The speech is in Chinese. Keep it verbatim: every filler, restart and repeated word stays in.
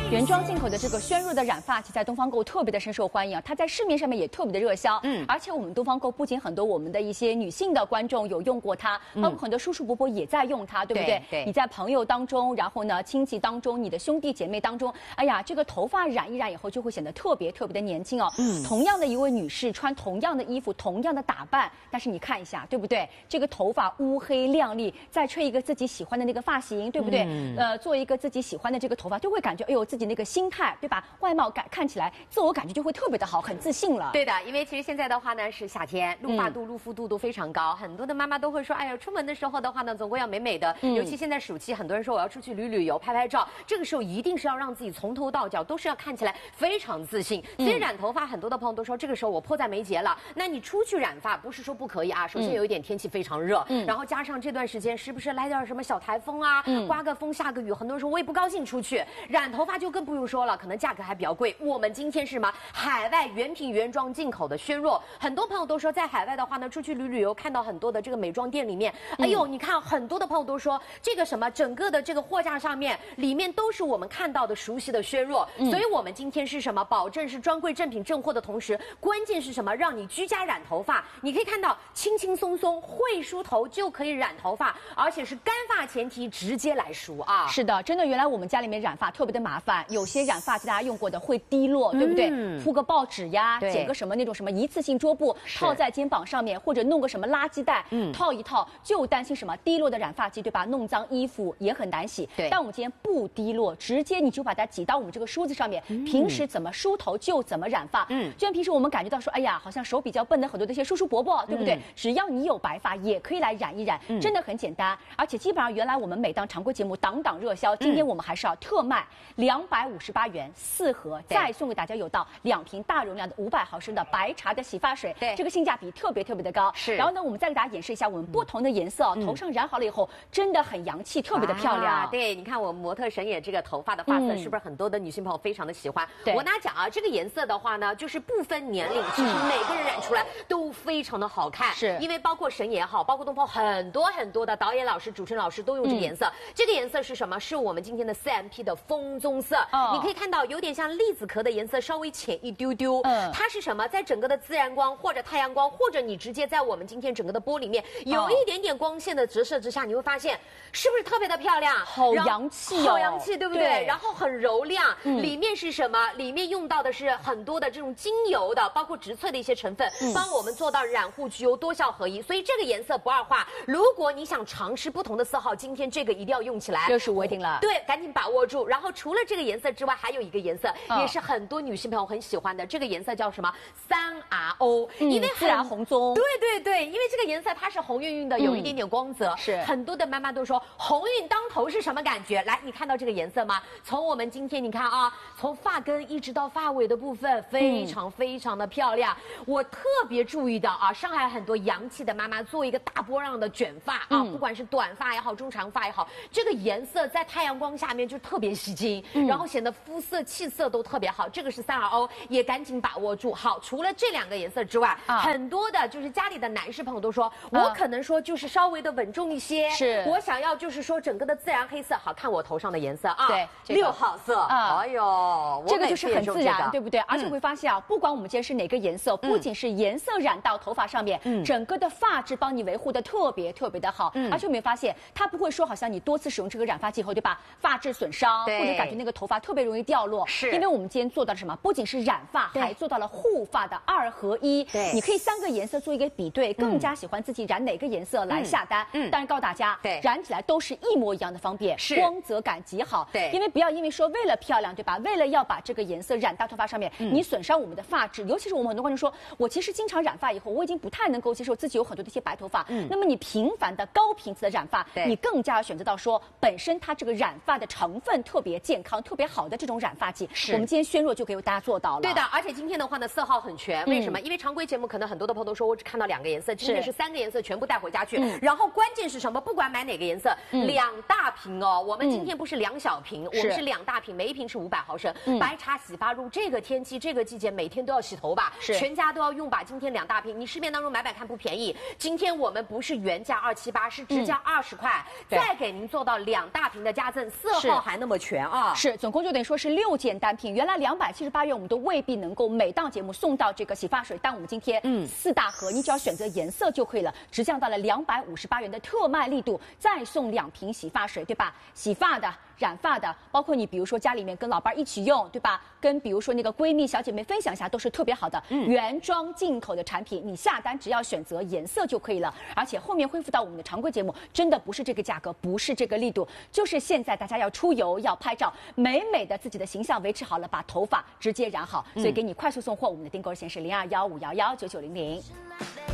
原装进口的这个轩若的染发剂在东方购特别的深受欢迎啊，它在市面上面也特别的热销。嗯，而且我们东方购不仅很多我们的一些女性的观众有用过它，嗯、包括很多叔叔伯伯也在用它，对不对？ 对。对你在朋友当中，然后呢亲戚当中，你的兄弟姐妹当中，哎呀，这个头发染一染以后就会显得特别特别的年轻哦。嗯。同样的一位女士穿同样的衣服，同样的打扮，但是你看一下，对不对？这个头发乌黑亮丽，再吹一个自己喜欢的那个发型，对不对？嗯、呃，做一个自己喜欢的这个头发，就会感觉哎呦自己那个心态，对吧？外貌感看起来，自我感觉就会特别的好，很自信了。 对的，因为其实现在的话呢是夏天，露发度、露肤度都非常高，很多的妈妈都会说，哎呀，出门的时候的话呢，总归要美美的。嗯、尤其现在暑期，很多人说我要出去旅旅游、拍拍照，这个时候一定是要让自己从头到脚都是要看起来非常自信。所以染头发，很多的朋友都说，这个时候我迫在眉睫了。那你出去染发，不是说不可以啊。首先有一点天气非常热，嗯、然后加上这段时间是不是来点什么小台风啊，嗯、刮个风下个雨，很多人说我也不高兴出去染头发，就更不用说了，可能价格还比较贵。我们今天是什么？海外原品原装进口的轩若，很多朋友都说在海外的话呢，出去旅旅游看到很多的这个美妆店里面，哎呦，你看很多的朋友都说这个什么整个的这个货架上面里面都是我们看到的熟悉的轩若，嗯、所以我们今天是什么？保证是专柜正品正货的同时，关键是什么？让你居家染头发，你可以看到轻轻松松会梳头就可以染头发，而且是干发前提直接来梳啊。 是的，真的，原来我们家里面染发特别的麻烦，有些染发剂大家用过的会滴落，对不对？嗯、铺个报纸呀，剪个什么那种什么一次性桌布套在肩膀上面，或者弄个什么垃圾袋、嗯、套一套，就担心什么滴落的染发剂，对吧？弄脏衣服也很难洗。对，但我们今天不滴落，直接你就把它挤到我们这个梳子上面，嗯、平时怎么梳头就怎么染发。嗯，就像平时我们感觉到说，哎呀，好像手比较笨的很多这些叔叔伯伯，对不对？嗯、只要你有白发，也可以来染一染，嗯、真的很简单。而且基本上原来我们每档常规节目档档热销，今天我们还是要特卖两百五十八元四盒，再送给大家有到两瓶大容量的五百毫升的白茶的洗发水，对，这个性价比特别特别的高。是，然后呢，我们再给大家演示一下我们不同的颜色，嗯、头上染好了以后，真的很洋气，特别的漂亮。啊、 对，你看我们模特神野这个头发的发色，嗯、是不是很多的女性朋友非常的喜欢？对，我跟大家讲啊，这个颜色的话呢，就是不分年龄，其实每个人染出来都非常的好看。是，因为包括神野也好，包括东方很多很多的导演老师、主持人老师都用这个颜色。嗯、这个颜色是什么？是我们今天的 C M P 的枫棕色。哦，你可以看到有点像栗子壳的颜色，稍微浅一丢丢。嗯，它是什么？在整个的自然光或者太阳光，或者你直接在我们今天整个的玻里面有一点点光线的折射之下，你会发现是不是特别的漂亮？ 好洋气哦， 好洋气，对不对？对，然后很柔亮。嗯，里面是什么？里面用到的是很多的这种精油的，包括植萃的一些成分，嗯、帮我们做到染护焗油多效合一。所以这个颜色不二化。如果你想尝试不同的色号，今天这个一定要用起来。 六十五一定了。 对，赶紧把握住。然后除了这个颜色之外，还有一个颜色、哦、也是很多女性朋友很喜欢的，这个颜色叫什么？三 R O，、嗯、因为自然红棕。 对对对，因为这个颜色它是红晕晕的，有一点点光泽。嗯、是很多的妈妈都说红晕当头是什么感觉？来，你看到这个颜色吗？从我们今天你看啊，从发根一直到发尾的部分，非常非常的漂亮。嗯、我特别注意到啊，上海很多洋气的妈妈做一个大波浪的卷发啊，嗯、不管是短发也好，中长发也好，这个颜色在太阳光下面就特别吸睛，嗯、然后显得肤色气色都特别好。这个是三 R O， 也赶紧把握住。好，除了这两个颜色之外，啊、很多的就是家里的男士朋友都说，啊、我可能说就是稍微的稳重一些，是我想要就是说整个的自然黑色。好看我头上的颜色啊，对，这个、六号色啊，哎呦， 这个就是很自然，对不对？而且会发现啊，不管我们今天是哪个颜色，不仅是颜色染到头发上面，嗯、整个的发质帮你维护的特别特别的好。嗯、而且有没有发现，它不会说好像你多次使用这个染发剂后，对吧？发质损伤，或者感觉那个头发特别容易掉落。是，因为我们今天做到了什么？不仅是染发，还做到了护发的二合一。对，你可以三个颜色做一个比对，更加喜欢自己染哪个颜色来下单。嗯，当然告诉大家，对，染起来都是一模一样的方便，是光泽感极好。对，因为不要因为说为了漂亮，对吧？为了要把这个颜色染到头发上面，嗯、你损伤我们的发质。尤其是我们很多观众说，我其实经常染发以后，我已经不太能够接受自己有很多的一些白头发。嗯，那么你频繁的高频次的染发，你更加要选择到说本身它这个染发的成分特别健康、特别好的这种染发剂。是，我们今天轩若就给大家做到了。 对的，而且今天的话呢，色号很全。为什么？嗯、因为常规节目可能很多的朋友都说我只看到两个颜色，今天是三个颜色全部带回家去。嗯、然后关键是什么？不管买哪个颜色，嗯、两大瓶哦。我们今天不是两小瓶，嗯、我们是两大瓶，每一瓶是五百毫升。嗯、白茶洗发露，这个天气这个季节每天都要洗头吧？是，全家都要用吧？今天两大瓶，你市面当中买买看不便宜。今天我们不是原价二七八，是直价二十块，嗯、再给您做到两大瓶的加赠，色号还那么全啊！ 是。 总共就等于说是六件单品。原来两百七十八元我们都未必能够每档节目送到这个洗发水，但我们今天嗯四大盒，你只要选择颜色就可以了，直降到了两百五十八元的特卖力度，再送两瓶洗发水，对吧？洗发的、染发的，包括你比如说家里面跟老伴一起用，对吧？跟比如说那个闺蜜小姐妹分享一下，都是特别好的、嗯、原装进口的产品。你下单只要选择颜色就可以了，而且后面恢复到我们的常规节目，真的不是这个价格，不是这个力度，就是现在大家要出游要拍照，美美的自己的形象维持好了，把头发直接染好，所以给你快速送货。我们的订购热线是零二幺五幺幺九九零零。